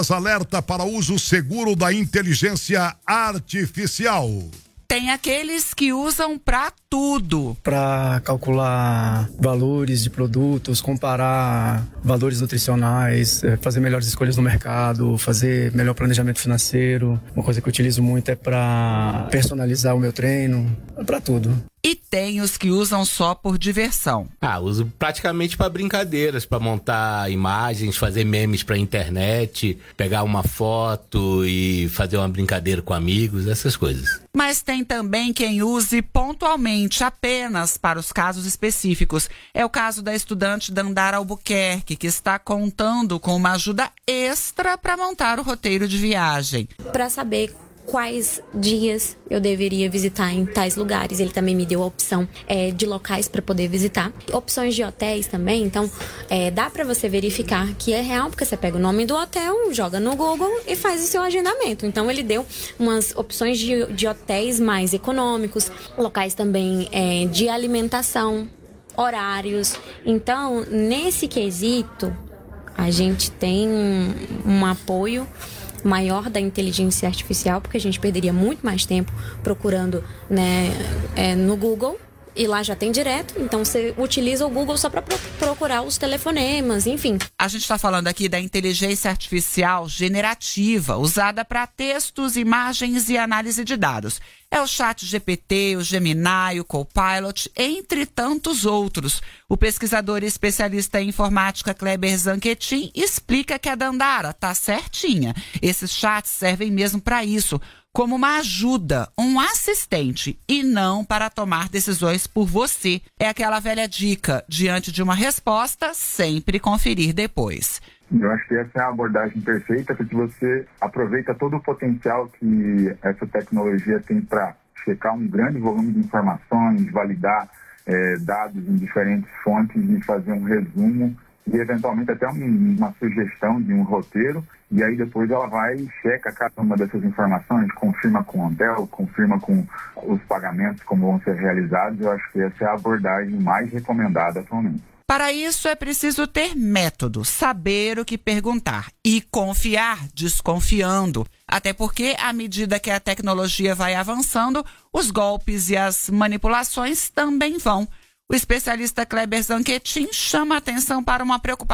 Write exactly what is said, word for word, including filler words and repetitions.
Alerta para uso seguro da inteligência artificial. Tem aqueles que usam para tudo. Para calcular valores de produtos, comparar valores nutricionais, fazer melhores escolhas no mercado, fazer melhor planejamento financeiro. Uma coisa que eu utilizo muito é para personalizar o meu treino, para tudo. E tem os que usam só por diversão. Ah, uso praticamente para brincadeiras, para montar imagens, fazer memes para internet, pegar uma foto e fazer uma brincadeira com amigos, essas coisas. Mas tem também quem use pontualmente, apenas para os casos específicos. É o caso da estudante Dandara Albuquerque, que está contando com uma ajuda extra para montar o roteiro de viagem. Para saber quais dias eu deveria visitar em tais lugares. Ele também me deu a opção é, de locais para poder visitar. Opções de hotéis também, então é, dá para você verificar que é real, porque você pega o nome do hotel, joga no Google e faz o seu agendamento. Então ele deu umas opções de, de hotéis mais econômicos, locais também é, de alimentação, horários. Então, nesse quesito, a gente tem um, um apoio maior da inteligência artificial, porque a gente perderia muito mais tempo procurando, né, é, no Google, e lá já tem direto, então você utiliza o Google só para pro- procurar os telefonemas, enfim. A gente está falando aqui da inteligência artificial generativa, usada para textos, imagens e análise de dados. É o Chat G P T, o Gemini, o Copilot, entre tantos outros. O pesquisador e especialista em informática Kleber Zanquetin explica que a Dandara está certinha. Esses chats servem mesmo para isso, como uma ajuda, um assistente, e não para tomar decisões por você. É aquela velha dica: diante de uma resposta, sempre conferir depois. Eu acho que essa é a abordagem perfeita, porque você aproveita todo o potencial que essa tecnologia tem para checar um grande volume de informações, validar é, dados em diferentes fontes e fazer um resumo e eventualmente até um, uma sugestão de um roteiro, e aí depois ela vai e checa cada uma dessas informações, confirma com o hotel, confirma com os pagamentos como vão ser realizados. Eu acho que essa é a abordagem mais recomendada atualmente. Para isso é preciso ter método, saber o que perguntar e confiar desconfiando. Até porque, à medida que a tecnologia vai avançando, os golpes e as manipulações também vão. O especialista Kleber Zanquetin chama a atenção para uma preocupação